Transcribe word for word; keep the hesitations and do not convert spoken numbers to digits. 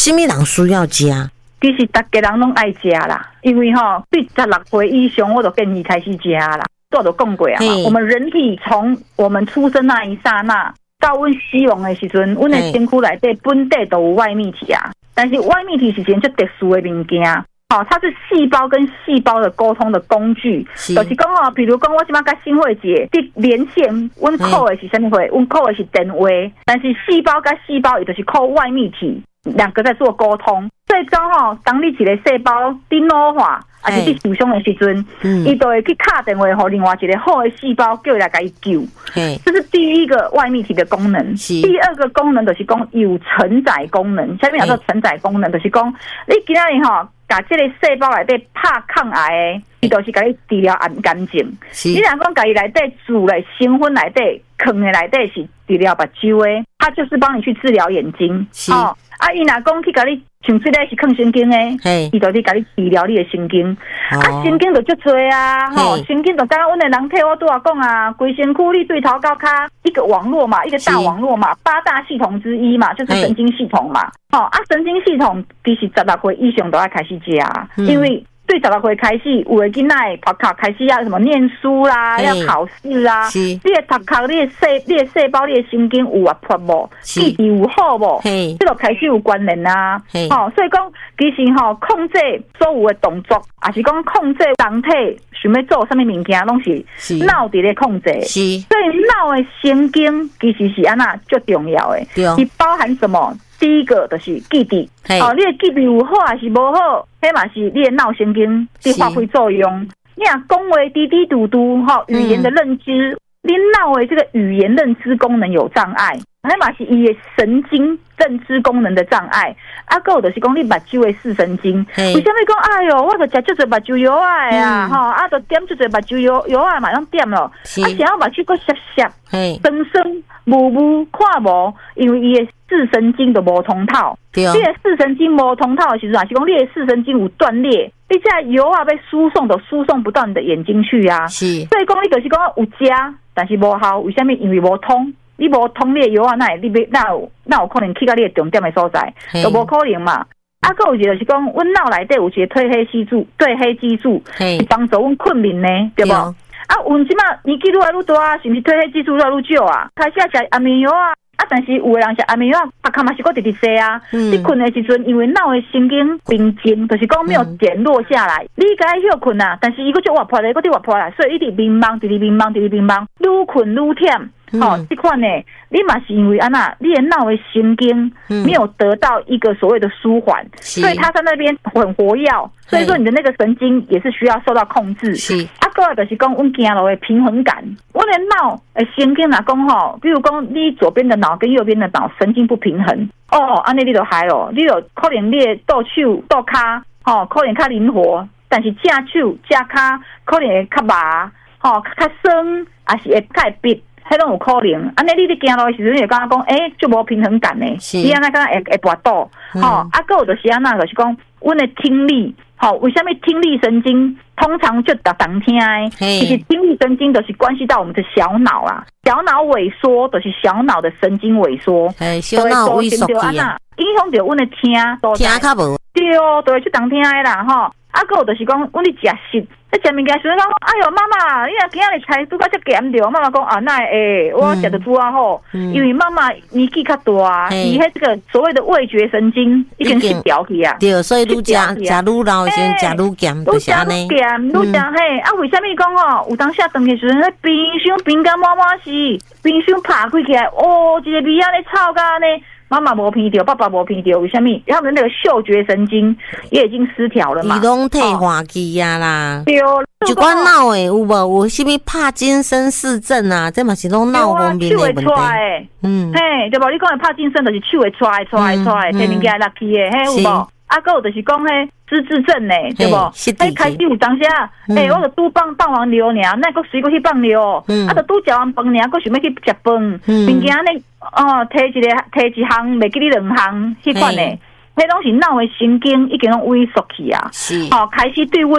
什么人需要吃？ 其实大家人拢爱食啦，因为吼对十六岁以上，我就建议开始食啦。我都讲过啊嘛，我们人体从我们出生那一刹那到阮死亡的时阵，阮的身躯内底本底都有外泌体啊。但是外泌体是一件最特殊的物件，哦，它是细胞跟细胞的沟通的工具。是就是讲哦，比如讲我即摆甲新慧姐伫连线，阮靠的是什么货？阮靠的是电话，但是细胞跟细胞也就是靠外泌体。两个在做沟通，最终吼，当你一个细胞伫老化，还是伫受伤的时阵，伊就会去打电话给另外一个好的细胞，叫伊来甲伊救。这是第一个外泌体的功能。第二个功能就是讲有承载功能。下面叫做承载功能，就是讲你今仔日吼，把这个细胞内底拍抗癌的，伊就是甲你治疗癌干净。你若讲甲伊内底煮咧，成分内底、藏的内底是治疗目睭的，它就是帮你去治疗眼睛。哦。啊，伊若讲去甲你像这个是抗神经诶，伊就去甲你治疗你的神经。啊，神经就足多啊，吼，神经就刚刚阮的人体我拄仔讲啊，规身躯你对头到脚一个网络嘛，一个大网络嘛，八大系统之一嘛，就是神经系统嘛。吼啊，神经系统其实十六岁以上都要开始食，因为对十六岁开始，有的囡仔读课开始要什么念书啦，要考试啦。你的读课，你的细、你的细胞、你的神经有活泼无？记忆有好无？这就开始有关联啦。哦，所以讲其实吼、哦，控制所有的动作，也是讲控制人体想要做什么物件，拢是脑伫咧控制。所以脑的神经其实是安那最重要的。它包含什么？第一个就是记忆，哦，你的记忆有好还是无好，迄嘛是你的脑神经在发挥作用。你若讲话滴滴嘟嘟，吼，语言的认知，你脑的这个语言认知功能有障碍，迄嘛是伊的神经认知功能的障碍。啊，还有就是讲你目睭的视神经，为什么讲哎哟，我就食足侪目睭药啊呀，吼、嗯，啊，就点足侪目睭药药啊嘛，拢点咯，啊，想要目睭搁涩涩，酸酸、雾雾、看无，因为伊的视神经就无通透。你的视神经无通透的时阵，是讲你的视神经有断裂，你这药啊被输送都输送不到你的眼睛去啊。是，所以讲你就是讲有食，但是无效，为什么？因为无通。你无通你的药啊，那你那有那有可能去到你的重点的所在，就无可能嘛。啊，还有一个就是讲，阮脑内底有一个褪黑激素，褪黑激素是帮助阮困眠呢，对不？啊，阮即马年纪愈来愈大，是毋是褪黑激素愈来愈少啊？开始啊食安眠药啊，啊，但是有的人食安眠药，啊，卡嘛是搁直直洗啊。你困的时阵，因为脑的神经平静，就是讲没有减弱下来，你该休困啊，但是伊搁就活泼咧，搁伫活泼啦，所以一直迷茫，直直迷茫，直直迷茫，愈困愈忝。好、嗯，这款呢，你嘛是因为安那，你的脑的神经没有得到一个所谓的舒缓、嗯，所以它在那边很活跃，所以说你的那个神经也是需要受到控制。是，啊，过来就是讲，阮走路的平衡感，阮的脑的神经哪讲吼，比如讲你左边的脑跟右边的脑神经不平衡，哦，安尼你就害咯，你就可能你的倒手倒骹，吼、哦，可能较灵活，但是正手正骹可能会较麻，吼、哦，较酸，还是会较闭。迄拢有可能，安尼你伫行路的时阵，你就感觉讲，诶、欸，就无平衡感呢。你安那敢会会跋倒，吼、嗯，啊，还有就是安那，就是讲，阮的听力，吼，为什么听力神经通常就打当听诶？其实听力神经就是关系到我们的小脑啦，小脑萎缩就是小脑的神经萎缩，诶，小脑萎缩去啊，影响着阮的听，听较无，对哦，都会去当听诶啦，吼。啊，还有就是讲，阮咧食食，咧食物件时阵讲，哎哟，妈妈，你若今仔日菜拄到遮咸着，妈妈讲啊，那会，我食得煮啊好、嗯，因为妈妈年纪较大，伊迄这个所谓的味觉神经已经失调去啊。对，所以愈食食愈老的时阵，食愈咸，就是安尼。愈咸愈咸嘿，啊，为什么讲哦？有当下顿的时阵，迄冰箱冰干满满是，冰箱拍开起来，哦，一个味啊咧臭甲安尼。妈妈无闻到，爸爸无闻到，为什么？他们那个嗅觉神经也已经失调了嘛。伊拢退化去啊啦。对哦，就管脑诶，有无？有啥物帕金森氏症啊？这嘛是拢脑方面的问题。嗯，嘿，对无？你讲的帕金森就是手会拽拽拽，摕物件落去诶，嘿有无？啊，还有就是讲嘿失智症呢，对无？嘿，开始有当下，诶，我就拄放放完尿尔，那个随过去放尿，啊，就拄食完饭尔，佫想要去食饭，物件呢？哦，摕一个摕一项，袂记你两项，迄款呢，迄拢是脑的神经已经拢萎缩去啊，是，哦，开始对